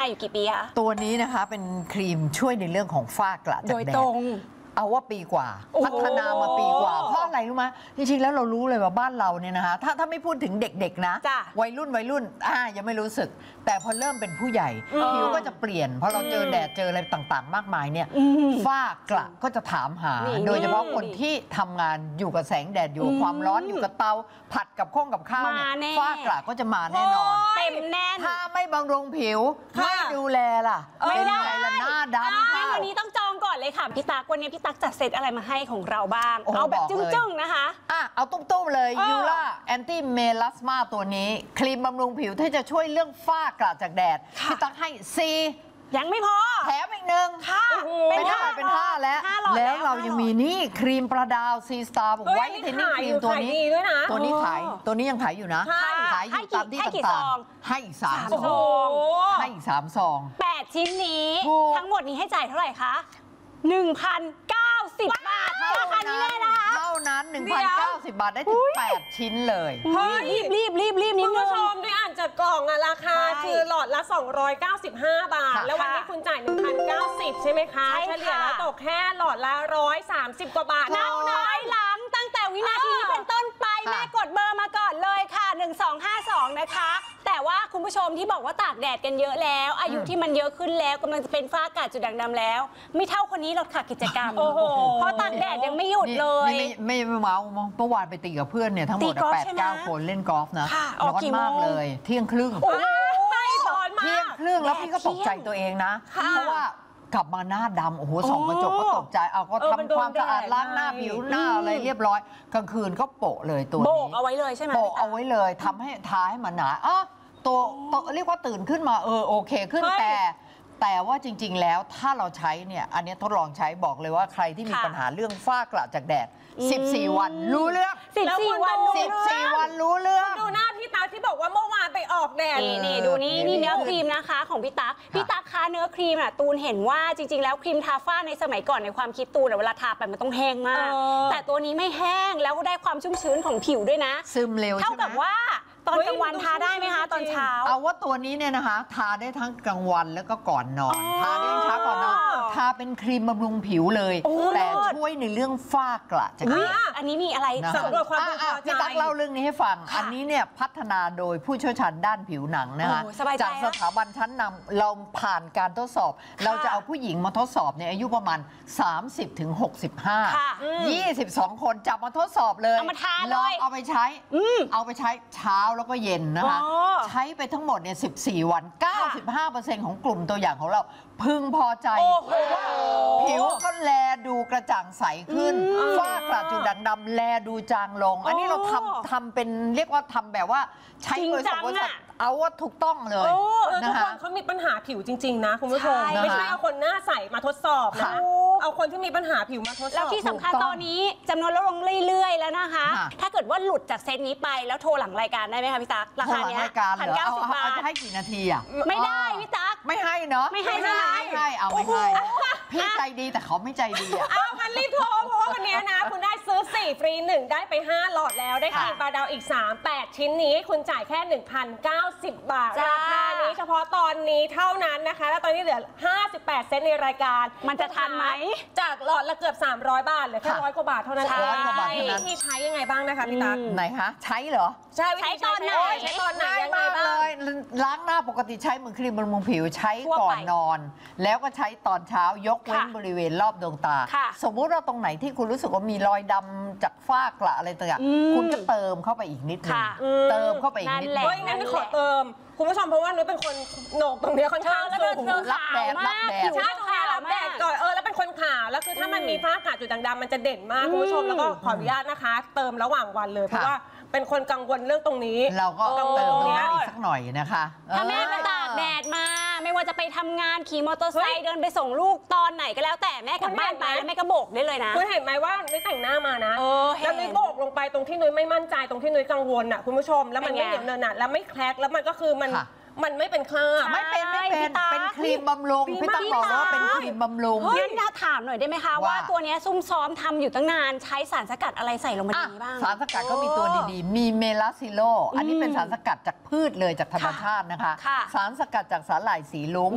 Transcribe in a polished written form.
อยู่กี่ปีคะตัวนี้นะคะเป็นครีมช่วยในเรื่องของฝ้ากระจากแดดโดยตรงเอาว่าปีกว่าพัฒนามาปีกว่าเพราะอะไรรู้ไหมจริงๆแล้วเรารู้เลยว่าบ้านเราเนี่ยนะคะถ้าไม่พูดถึงเด็กๆนะวัยรุ่นยังไม่รู้สึกแต่พอเริ่มเป็นผู้ใหญ่ผิวก็จะเปลี่ยนพอเราเจอแดดเจออะไรต่างๆมากมายเนี่ยฝ้ากระก็จะถามหาโดยเฉพาะคนที่ทำงานอยู่กับแสงแดดอยู่ความร้อนอยู่กับเตาผัดกับข้าวเนี่ยฝ้ากระก็จะมาแน่นอนเต็มแน่นถ้าไม่บำรุงผิวไม่ดูแลล่ะเป็นไงล่ะหน้าดำค่ะวันนี้ต้องจองก่อนเลยค่ะพี่ตั๊กวันนี้พี่ตั๊กจัดเซตอะไรมาให้ของเราบ้างเอาแบบจึ้งๆนะคะเอาตุ้มๆเลยยูราแอนตี้เมลาสมาตัวนี้ครีมบำรุงผิวที่จะช่วยเรื่องฝ้ากระจากแดดพี่ตั๊กให้4 ยังไม่พอแถมอีกหนึ่งเป็น5แล้วแล้วเรายังมีนี่ครีมประดาวซีสตาร์ไว้เทนนิ่งครีมตัวนี้ตัวนี้ยังขายอยู่นะขายอยู่ตามที่ต่างๆให้อีก3 ซองให้อีก3 ซอง 8 ชิ้นนี้ทั้งหมดนี้ให้จ่ายเท่าไหร่คะ1,090 บาทราคานี้เลยนะคะเท่านั้น 1,090 บาทได้ถึง8 ชิ้นเลยเฮ้ยรีบนิดนึงคุณผู้ชมด้วยอ่านจากกล่องราคาคือหลอดละ295 บาทแล้ววันนี้คุณจ่าย1,090ใช่ไหมคะเฉลี่ยแล้วตกแค่หลอดละ130 กว่าบาทนับน้อยหลังตั้งแต่วินาทีนี้เป็นต้นไปแม่กดเบอร์มาก่อนเลยค่ะ1252นะคะแต่ว่าคุณผู้ชมที่บอกว่าตากแดดกันเยอะแล้วอายุที่มันเยอะขึ้นแล้วกำลังจะเป็นฝ้ากระจุดด่างดำแล้วไม่เท่าคนนี้หรอกค่ะกิจกรรมเพราะตากแดดยังไม่หยุดเลยไม่เมาเมื่อวานไปตีกับเพื่อนเนี่ยทั้งหมด8-9 คนเล่นกอล์ฟนะร้อนมากเลยเที่ยงครึ่งแล้วพี่ก็ตกใจตัวเองนะเพราะว่ากลับมาหน้าดำโอ้โหส่องกระจกก็ตกใจเอาก็ทำความสะอาดล้างหน้าผิวหน้าอะไรเรียบร้อยกลางคืนก็โปะเลยตัวนี้โบกเอาไว้เลยใช่ไหมโปะเอาไว้เลยทำให้ทาให้มันหนาตัวเรียกว่าตื่นขึ้นมาโอเคขึ้นแต่ว่าจริงๆแล้วถ้าเราใช้เนี่ยอันนี้ทดลองใช้บอกเลยว่าใครที่มีปัญหาเรื่องฝ้ากระจากแดด14 วันรู้เรื่อง 14 วันรู้เรื่องดูหน้าพี่ตั๊กที่บอกว่าเมื่อวานไปออกแดดนี่ดูนี่เนื้อครีมนะคะของพี่ตั๊กคะเนื้อครีมตูนเห็นว่าจริงๆแล้วครีมทาฝ้าในสมัยก่อนในความคิดตูนเวลาทาไปมันต้องแห้งมากแต่ตัวนี้ไม่แห้งแล้วก็ได้ความชุ่มชื้นของผิวด้วยนะซึมเร็วเท่ากับว่าตอนกลางวันทาได้ไหมคะตอนเช้าเอาว่าตัวนี้เนี่ยนะคะทาได้ทั้งกลางวันแล้วก็ก่อนนอนทาได้ทั้งเช้าก่อนนอนทาเป็นครีมบำรุงผิวเลยแต่ช่วยในเรื่องฝ้ากระจากแดดอันนี้มีอะไรสำรวจความพึงพอใจพี่ตั๊กเล่าเรื่องนี้ให้ฟังอันนี้เนี่ยพัฒนาโดยผู้เชี่ยวชาญด้านผิวหนังนะคะจากสถาบันชั้นนำเราผ่านการทดสอบเราจะเอาผู้หญิงมาทดสอบในอายุประมาณ30-65 22 คนจับมาทดสอบเลยลองเอาไปใช้เช้าแล้วก็เย็นนะคะใช้ไปทั้งหมดเนี่ย14 วัน 95% ของกลุ่มตัวอย่างของเราพึงพอใจว่าผิวก็แลดูกระจ่างใสขึ้นฝ้ากระจุดด่างดำแลดูจางลงอันนี้เราทำเป็นเรียกว่าทำแบบว่าใช้บริษัทเอาว่าถูกต้องเลยทุกคนเขามีปัญหาผิวจริงๆนะคุณผู้ชมไม่ใช่เอาคนหน้าใสมาทดสอบนะเอาคนที่มีปัญหาผิวมาทดสอบแล้วที่สำคัญตอนนี้จำนวนลดลงเรื่อยๆแล้วนะคะถ้าเกิดว่าหลุดจากเซตนี้ไปแล้วโทรหลังรายการได้ไหมคะพี่ตั๊กราคาเนี้ย1,090 บาทจะให้กี่นาทีไม่ได้พี่ตั๊กไม่ให้เนาะไม่ให้เอาไม่ให้พี่ใจดีแต่เขาไม่ใจดีเอามันรีบโทรเพราะว่าวันนี้นะคุณได้ซื้อ4ฟรี1ได้ไป5หลอดแล้วได้ครีมปลาดาวอีก8 ชิ้นนี้คุณจ่ายแค่1,090 บาทราคานี้เฉพาะตอนนี้เท่านั้นนะคะแล้วตอนนี้เหลือ58 เซตในรายการมันจะทันไหมจากหลอดละเกือบ300 บาทเหลือแค่100 กว่าบาทเท่านั้น 100 กว่าบาทเท่านั้นที่ใช้ยังไงบ้างนะคะพี่ตั๊กไหนคะใช้เหรอใช้ตอนไหนยังไงบ้างเลยล้างหน้าปกติใช้เหมือนครีมบำรุงผิวใช้ก่อนนอนแล้วก็ใช้ตอนเช้ายกเว้นบริเวณรอบดวงตาสมมุติว่าตรงไหนที่คุณรู้สึกว่ามีรอยดำจากฝ้ากระอะไรต่างๆคุณก็เติมเข้าไปอีกนิดนึงเติมเข้าไปอีกนิดนึงงั้นขอเติมคุณผู้ชมเพราะว่านุ้ยเป็นคนโหนกตรงนี้ค่อนข้างสูงรับแดดใช่ตรงนี้รับแดดก่อนแล้วเป็นคนขาวแล้วคือถ้ามันมีฝ้ากระจุดด่างดำมันจะเด่นมากคุณผู้ชมแล้วก็ขออนุญาตนะคะเติมระหว่างวันเลยเพราะว่าเป็นคนกังวลเรื่องตรงนี้เราก็ต้องเติมตรงนี้อีกสักหน่อยนะคะถ้าแม่ไปตากแดดมาไม่ว่าจะไปทำงานขี่มอเตอร์ไซค์เดินไปส่งลูกตอนไหนก็แล้วแต่แม่กลับบ้านไปแล้วแม่ก็โบกได้เลยนะคุณเห็นไหมว่านุ้ยแต่งหน้ามานะแล้วนุ้ยโบกลงไปตรงที่นุ้ยไม่มั่นใจตรงที่นุ้ยกังวลอ่ะคุณผู้ชมแล้วมันไม่เหนียวเนินหนะแล้วไม่แคลกแล้วมันก็คือมันไม่เป็นคราบไม่เป็นครีมบำรุงพี่ตั๊กบอกว่าเป็นครีมบำรุงงั้นถามหน่อยได้ไหมคะว่าตัวนี้ซุ่มซ้อมทำอยู่ตั้งนานใช้สารสกัดอะไรใส่ลงมาดีบ้างสารสกัดก็มีตัวดีๆมีเมลาซิโลอันนี้เป็นสารสกัดจากพืชเลยจากธรรมชาตินะคะสารสกัดจากสาหร่ายสีลุ้ง